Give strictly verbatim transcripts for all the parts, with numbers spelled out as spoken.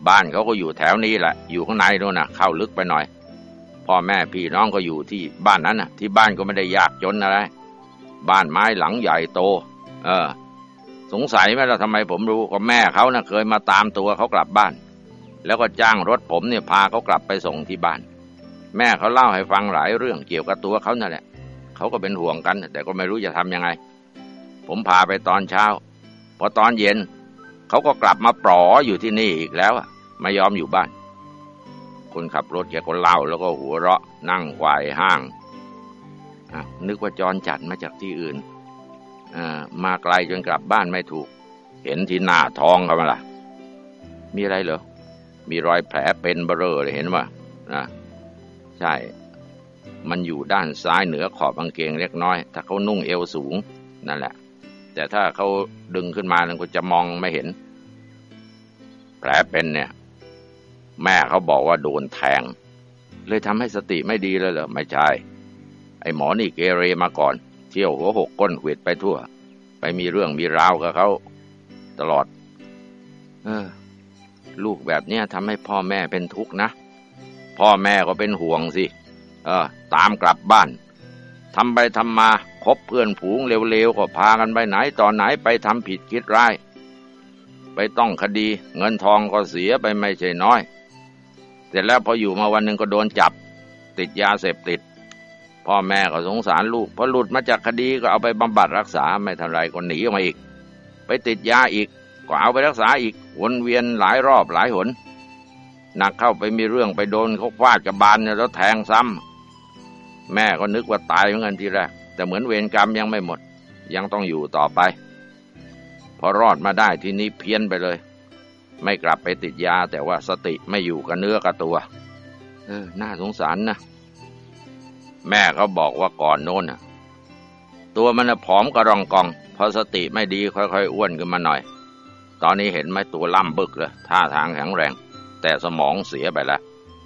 บ้านเขาก็อยู่แถวนี้แหละอยู่ข้างในโน่นน่ะเข้าลึกไปหน่อยพ่อแม่พี่น้องก็อยู่ที่บ้านนั้นน่ะที่บ้านก็ไม่ได้ยากจนอะไรบ้านไม้หลังใหญ่โตเออสงสัยไหมล่ะทำไมผมรู้ก็แม่เขาน่ะเคยมาตามตัวเขากลับบ้านแล้วก็จ้างรถผมเนี่ยพาเขากลับไปส่งที่บ้านแม่เขาเล่าให้ฟังหลายเรื่องเกี่ยวกับตัวเขานั่นแหละเขาก็เป็นห่วงกันแต่ก็ไม่รู้จะทำยังไงผมพาไปตอนเช้าพอตอนเย็นเขาก็กลับมาปลออยู่ที่นี่อีกแล้วไม่ยอมอยู่บ้านคนขับรถแกก็เล่าแล้วก็หัวเราะนั่งไขว่ห้างนึกว่าจรจัดมาจากที่อื่นมาไกลจนกลับบ้านไม่ถูกเห็นที่หน้าท้องเขาไหมล่ะมีอะไรเหรอมีรอยแผลเป็นเบ้อเร่อเลยเห็นป่ะนะใช่มันอยู่ด้านซ้ายเหนือขอบกางเกงเล็กน้อยถ้าเขานุ่งเอวสูงนั่นแหละแต่ถ้าเขาดึงขึ้นมามันก็จะมองไม่เห็นแผลเป็นเนี่ยแม่เขาบอกว่าโดนแทงเลยทำให้สติไม่ดีเลยเหรอไม่ใช่ไอ้หมอนี่เกเรมาก่อนเที่ยวหัวหกก้นหวิดไปทั่วไปมีเรื่องมีราวกับเขาตลอดเออลูกแบบเนี้ยทำให้พ่อแม่เป็นทุกข์นะพ่อแม่ก็เป็นห่วงสิเออตามกลับบ้านทำไปทำมาคบเพื่อนฝูงเร็วๆก็พากันไปไหนตอนไหนไปทำผิดคิดร้ายไปต้องคดีเงินทองก็เสียไปไม่ใช่น้อยเสร็จแล้วพออยู่มาวันหนึ่งก็โดนจับติดยาเสพติดพ่อแม่ก็สงสารลูกพอหลุดมาจากคดีก็เอาไปบำบัดรักษาไม่เท่าไรก็หนีออกมาอีกไปติดยาอีกก็เอาไปรักษาอีกวนเวียนหลายรอบหลายหนหนักเข้าไปมีเรื่องไปโดนเขาฟาดกับบานเนี่ยแล้วแทงซ้ำแม่ก็นึกว่าตายเหมือนกันทีแรกแต่เหมือนเวรกรรมยังไม่หมดยังต้องอยู่ต่อไปพอรอดมาได้ทีนี้เพี้ยนไปเลยไม่กลับไปติดยาแต่ว่าสติไม่อยู่กับเนื้อกับตัวเออน่าสงสารนะแม่เขาบอกว่าก่อนโน้นน่ะตัวมันผอมกระรองกองพอสติไม่ดีค่อยๆอ้วนขึ้นมาหน่อยตอนนี้เห็นไหมตัวล่ำบึกเลยท่าทางแข็งแรงแต่สมองเสียไปแล้ว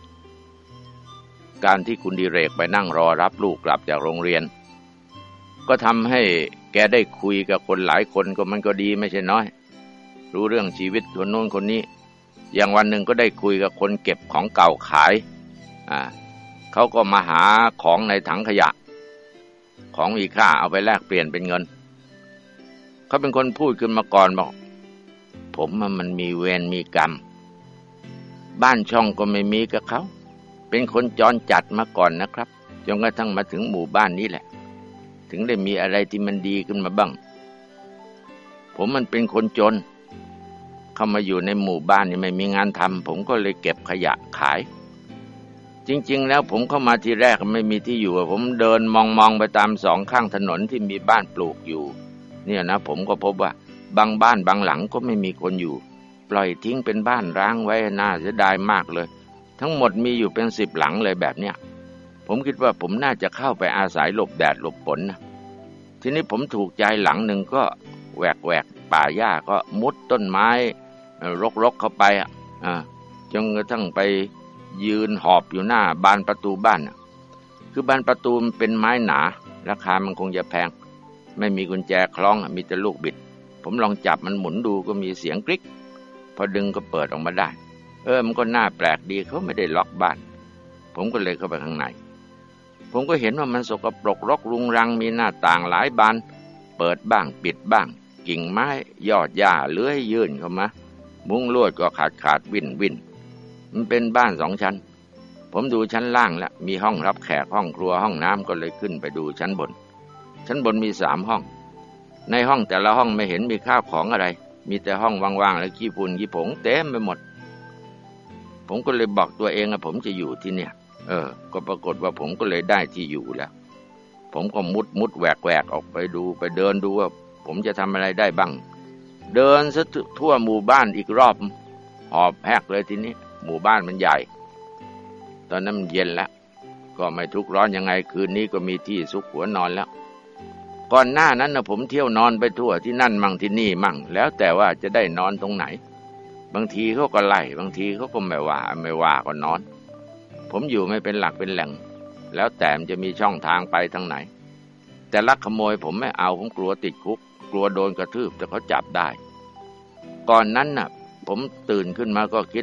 การที่คุณดิเรกไปนั่งรอรับลูกกลับจากโรงเรียนก็ทำให้แกได้คุยกับคนหลายคนก็มันก็ดีไม่ใช่น้อยรู้เรื่องชีวิตคนโน้นคนนี้อย่างวันหนึ่งก็ได้คุยกับคนเก็บของเก่าขายอ่าเขาก็มาหาของในถังขยะของมีค่าเอาไปแลกเปลี่ยนเป็นเงินเขาเป็นคนพูดขึ้นมาก่อนบอกผมมันมีเวรมีกรรมบ้านช่องก็ไม่มีกับเขาเป็นคนจรจัดมาก่อนนะครับจนกระทั่งมาถึงหมู่บ้านนี้แหละถึงได้มีอะไรที่มันดีขึ้นมาบ้างผมมันเป็นคนจนเข้ามาอยู่ในหมู่บ้านนี่ไม่มีงานทำผมก็เลยเก็บขยะขายจริงๆแล้วผมเข้ามาทีแรกไม่มีที่อยู่ผมเดินมองๆไปตามสองข้างถนนที่มีบ้านปลูกอยู่เนี่ยนะผมก็พบว่าบางบ้านบางหลังก็ไม่มีคนอยู่ปล่อยทิ้งเป็นบ้านร้างไว้น่าเสียดายมากเลยทั้งหมดมีอยู่เป็นสิบหลังเลยแบบเนี้ยผมคิดว่าผมน่าจะเข้าไปอาศัยหลบแดดหลบฝนนะทีนี้ผมถูกใจหลังหนึ่งก็แหวกแหวกป่าหญ้าก็มุดต้นไม้รกๆเข้าไปอ่ะจนกระทั่งไปยืนหอบอยู่หน้าบานประตูบ้านคือบานประตูมันเป็นไม้หนาราคามันคงจะแพงไม่มีกุญแจคล้องมีแต่ลูกบิดผมลองจับมันหมุนดูก็มีเสียงกริ๊กพอดึงก็เปิดออกมาได้เออมันก็น่าแปลกดีเขาไม่ได้ล็อกบ้านผมก็เลยเข้าไปข้างในผมก็เห็นว่ามันสกปรกรกรุงรังมีหน้าต่างหลายบานเปิดบ้างปิดบ้างกิ่งไม้ยอดหญ้าเลื้อยยื่นเข้ามามุ้งลวดก็ขาดขาดวิ่นวิ่นมันเป็นบ้านสองชั้นผมดูชั้นล่างแล้วมีห้องรับแขกห้องครัวห้องน้ำก็เลยขึ้นไปดูชั้นบนชั้นบนมีสามห้องในห้องแต่ละห้องไม่เห็นมีข้าวของอะไรมีแต่ห้องว่างๆแล้วขี้ฝุ่นขี้ผงเต็มไปหมดผมก็เลยบอกตัวเองว่าผมจะอยู่ที่เนี่ยเออก็ปรากฏว่าผมก็เลยได้ที่อยู่แล้วผมก็มุดมุดแหวกแหวกออกไปดูไปเดินดูว่าผมจะทำอะไรได้บ้างเดินซะทั่วหมู่บ้านอีกรอบหอบแหกเลยทีนี้หมู่บ้านมันใหญ่ตอนนั้นมันเย็นแล้วก็ไม่ทุกข์ร้อนยังไงคืนนี้ก็มีที่ซุกหัวนอนแล้วก่อนหน้านั้นนะผมเที่ยวนอนไปทั่วที่นั่นมั่งที่นี่มั่งแล้วแต่ว่าจะได้นอนตรงไหนบางทีเขาก็ไล่บางทีเขาก็ไม่ว่าไม่ว่าก็นอนผมอยู่ไม่เป็นหลักเป็นแหล่งแล้วแต่มันจะมีช่องทางไปทางไหนแต่ลักขโมยผมไม่เอาผมกลัวติดคุกกลัวโดนกระทืบแต่เขาจับได้ก่อนนั้นน่ะผมตื่นขึ้นมาก็คิด